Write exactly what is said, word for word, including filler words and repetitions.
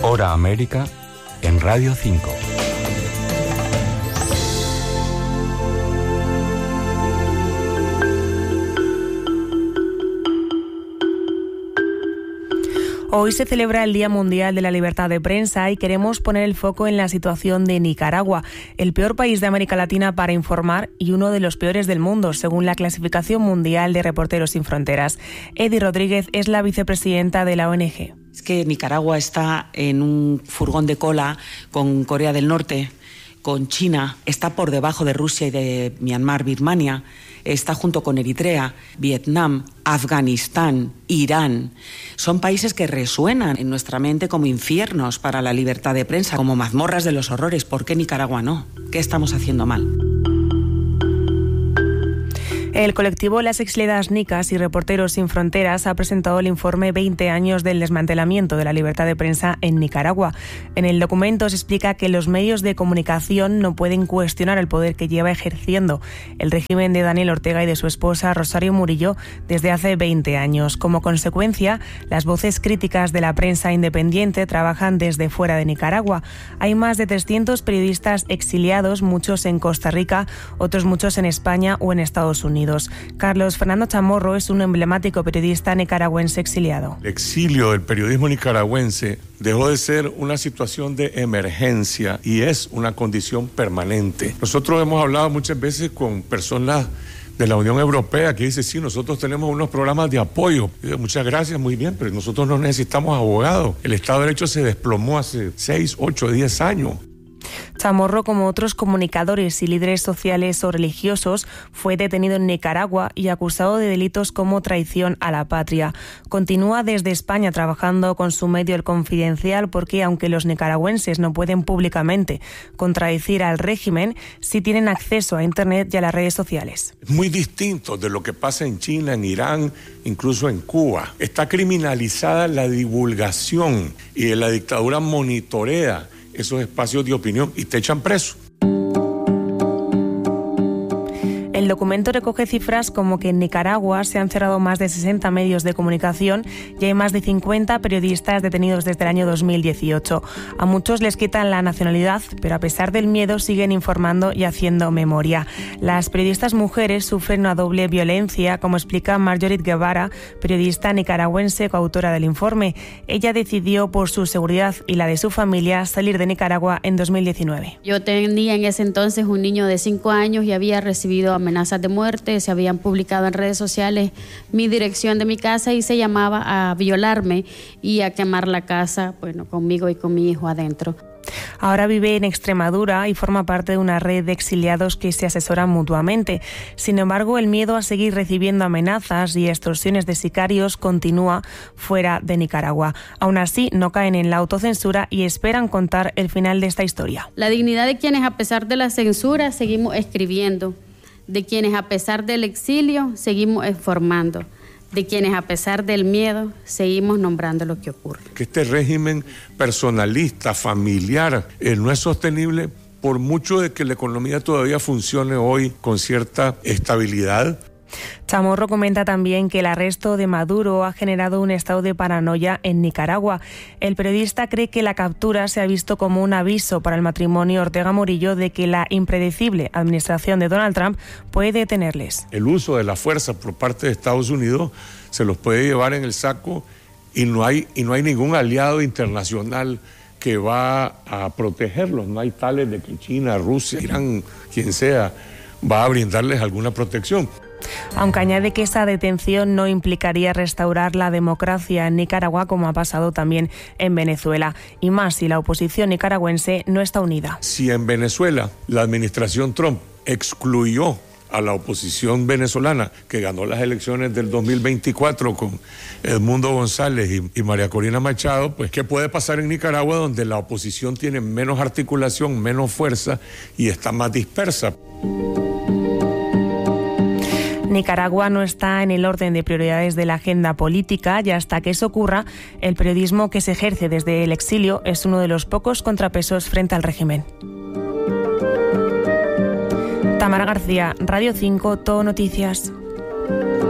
Hora América en Radio cinco. Hoy se celebra el Día Mundial de la Libertad de Prensa y queremos poner el foco en la situación de Nicaragua, el peor país de América Latina para informar y uno de los peores del mundo, según la clasificación mundial de Reporteros Sin Fronteras. Edi Rodríguez es la vicepresidenta de la O N G. Es que Nicaragua está en un furgón de cola con Corea del Norte, con China, está por debajo de Rusia y de Myanmar, Birmania, está junto con Eritrea, Vietnam, Afganistán, Irán. Son países que resuenan en nuestra mente como infiernos para la libertad de prensa, como mazmorras de los horrores. ¿Por qué Nicaragua no? ¿Qué estamos haciendo mal? El colectivo Las Exiliadas Nicas y Reporteros Sin Fronteras ha presentado el informe veinte años del desmantelamiento de la libertad de prensa en Nicaragua. En el documento se explica que los medios de comunicación no pueden cuestionar el poder que lleva ejerciendo el régimen de Daniel Ortega y de su esposa Rosario Murillo desde hace veinte años. Como consecuencia, las voces críticas de la prensa independiente trabajan desde fuera de Nicaragua. Hay más de trescientos periodistas exiliados, muchos en Costa Rica, otros muchos en España o en Estados Unidos. Carlos Fernando Chamorro es un emblemático periodista nicaragüense exiliado. El exilio del periodismo nicaragüense dejó de ser una situación de emergencia y es una condición permanente. Nosotros hemos hablado muchas veces con personas de la Unión Europea que dicen, sí, nosotros tenemos unos programas de apoyo. Digo, muchas gracias, muy bien, pero nosotros no necesitamos abogados. El Estado de Derecho se desplomó hace seis, ocho, diez años. Chamorro, como otros comunicadores y líderes sociales o religiosos, fue detenido en Nicaragua y acusado de delitos como traición a la patria. Continúa desde España trabajando con su medio El Confidencial porque, aunque los nicaragüenses no pueden públicamente contradecir al régimen, sí tienen acceso a Internet y a las redes sociales. Es muy distinto de lo que pasa en China, en Irán, incluso en Cuba. Está criminalizada la divulgación y la dictadura monitorea esos espacios de opinión y te echan preso. El documento recoge cifras como que en Nicaragua se han cerrado más de sesenta medios de comunicación y hay más de cincuenta periodistas detenidos desde el año dos mil dieciocho. A muchos les quitan la nacionalidad, pero a pesar del miedo siguen informando y haciendo memoria. Las periodistas mujeres sufren una doble violencia, como explica Marjorie Guevara, periodista nicaragüense coautora del informe. Ella decidió, por su seguridad y la de su familia, salir de Nicaragua en dos mil diecinueve. Yo tenía en ese entonces un niño de cinco años y había recibido amenazas de muerte, se habían publicado en redes sociales mi dirección de mi casa y se llamaba a violarme y a quemar la casa, bueno, conmigo y con mi hijo adentro. Ahora vive en Extremadura y forma parte de una red de exiliados que se asesoran mutuamente. Sin embargo, el miedo a seguir recibiendo amenazas y extorsiones de sicarios continúa fuera de Nicaragua. Aún así, no caen en la autocensura y esperan contar el final de esta historia. La dignidad de quienes, a pesar de la censura, seguimos escribiendo, de quienes a pesar del exilio seguimos informando, de quienes a pesar del miedo seguimos nombrando lo que ocurre. Que este régimen personalista, familiar, eh, no es sostenible por mucho de que la economía todavía funcione hoy con cierta estabilidad. Chamorro comenta también que el arresto de Maduro ha generado un estado de paranoia en Nicaragua. El periodista cree que la captura se ha visto como un aviso para el matrimonio Ortega-Murillo de que la impredecible administración de Donald Trump puede detenerles. El uso de la fuerza por parte de Estados Unidos se los puede llevar en el saco y no hay, y no hay ningún aliado internacional que va a protegerlos. No hay tales de que China, Rusia, Irán, quien sea, va a brindarles alguna protección. Aunque añade que esa detención no implicaría restaurar la democracia en Nicaragua, como ha pasado también en Venezuela, y más si la oposición nicaragüense no está unida. Si en Venezuela la administración Trump excluyó a la oposición venezolana, que ganó las elecciones del dos mil veinticuatro con Edmundo González y, y María Corina Machado, pues ¿qué puede pasar en Nicaragua, donde la oposición tiene menos articulación, menos fuerza y está más dispersa? Nicaragua no está en el orden de prioridades de la agenda política y hasta que eso ocurra, el periodismo que se ejerce desde el exilio es uno de los pocos contrapesos frente al régimen. Tamara García, Radio cinco, Todo Noticias.